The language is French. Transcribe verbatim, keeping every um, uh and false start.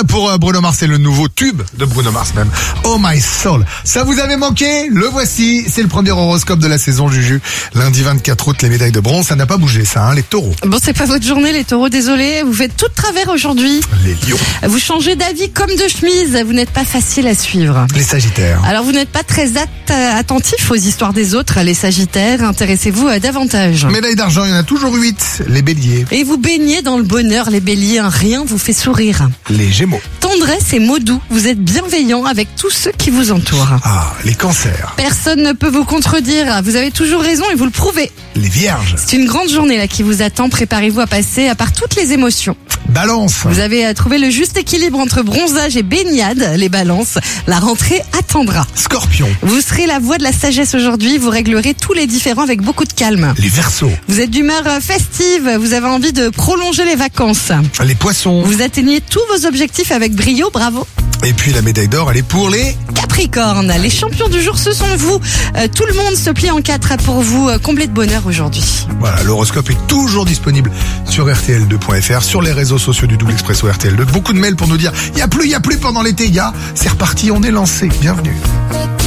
pour Bruno Mars, c'est le nouveau tube de Bruno Mars même. Oh my soul. Ça vous avait manqué? Le voici. C'est le premier horoscope de la saison, Juju. Lundi vingt-quatre août, les médailles de bronze. Ça n'a pas bougé, ça, hein, les taureaux. Bon, c'est pas votre journée, les taureaux, désolé. Vous faites tout de travers aujourd'hui. Les lions. Vous changez d'avis comme de chemise. Vous n'êtes pas facile à suivre. Les sagittaires. Alors, vous n'êtes pas très at- attentif aux histoires des autres. Les sagittaires, intéressez-vous à davantage. Médaille d'argent, il y en a toujours huit. Les béliers. Et vous baignez dans le bonheur, les béliers. Un rien vous fait sourire. Les gémeaux. Tendresse et mots doux. Vous êtes bienveillant avec tous ceux qui vous entourent. Ah, les cancers. Personne ne peut vous contredire. Vous avez toujours raison et vous le prouvez. Les vierges. C'est une grande journée là qui vous attend. Préparez-vous à passer à part toutes les émotions. Balance. Vous avez euh, trouvé le juste équilibre entre bronzage et baignade, les balances. La rentrée attendra. Scorpion. Vous serez la voix de la sagesse aujourd'hui. Vous réglerez tous les différends avec beaucoup de calme. Les verseaux. Vous êtes d'humeur euh, festive. Vous avez envie de prolonger les vacances. Les poissons. Vous atteignez tous vos objectifs avec brio. Bravo. Et puis la médaille d'or, elle est pour les... Capricorne, les champions du jour, ce sont vous. Euh, tout le monde se plie en quatre pour vous euh, combler de bonheur aujourd'hui. Voilà, l'horoscope est toujours disponible sur R T L deux point F R, sur les réseaux sociaux du Double Expresso R T L deux. Beaucoup de mails pour nous dire, il y a plus, il y a plus pendant l'été, il y a, c'est reparti, on est lancé. Bienvenue.